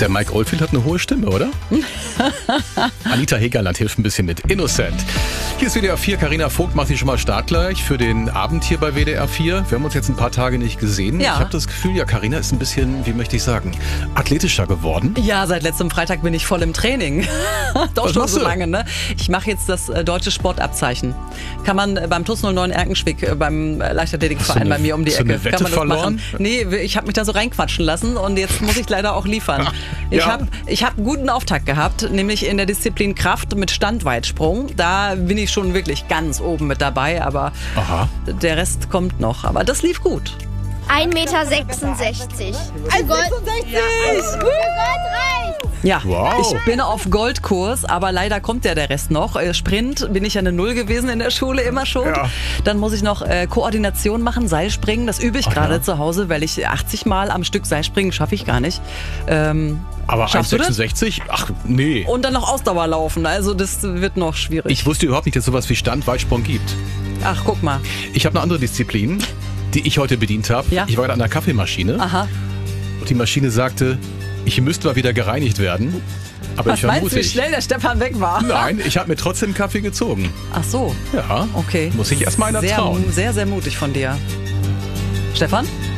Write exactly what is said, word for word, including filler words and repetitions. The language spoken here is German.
Der Mike Oldfield hat eine hohe Stimme, oder? Anita Hegerland hilft ein bisschen mit. Innocent. Hier ist W D R vier. Carina Vogt macht sich schon mal startgleich für den Abend hier bei W D R vier. Wir haben uns jetzt ein paar Tage nicht gesehen. Ja. Ich habe das Gefühl, ja, Carina ist ein bisschen, wie möchte ich sagen, athletischer geworden. Ja, seit letztem Freitag bin ich voll im Training. Doch Was schon machst so du? lange, ne? Ich mache jetzt das äh, deutsche Sportabzeichen. Kann man äh, beim TuS null neun Erkenschwick, äh, beim äh, Leichtathletikverein Hast du eine- bei mir um die hast du Ecke. eine Wette Kann man das verloren? machen? Nee, ich habe mich da so reinquatschen lassen und jetzt muss ich leider auch liefern. Ich Ja. habe ich hab einen guten Auftakt gehabt, nämlich in der Disziplin Kraft mit Standweitsprung. Da bin ich schon wirklich ganz oben mit dabei, aber Aha. der Rest kommt noch. Aber das lief gut. ein Meter sechsundsechzig. eins Meter sechsundsechzig! Für Gold reicht! Ja, Wow. ich bin auf Goldkurs, aber leider kommt ja der Rest noch. Äh, Sprint bin ich ja eine Null gewesen in der Schule, immer schon. Ja. Dann muss ich noch äh, Koordination machen, Seilspringen. Das übe ich Ach gerade ja. zu Hause, weil ich achtzig Mal am Stück Seilspringen schaffe ich gar nicht. Ähm, Aber Schaffst du das? eins Komma sechsundsechzig? Ach, nee. und dann noch Ausdauer laufen. Also das wird noch schwierig. Ich wusste überhaupt nicht, dass es sowas wie Standweitsprung gibt. Ach, guck mal. Ich habe eine andere Disziplin, die ich heute bedient habe. Ja. Ich war gerade an der Kaffeemaschine Aha. und die Maschine sagte, ich müsste mal wieder gereinigt werden. Aber Was ich meinst vermute, du, wie ich, schnell der Stefan weg war? nein, ich habe mir trotzdem Kaffee gezogen. Ach so, Ja, okay. muss ich erst mal einer sehr, trauen. Sehr, sehr mutig von dir. Stefan?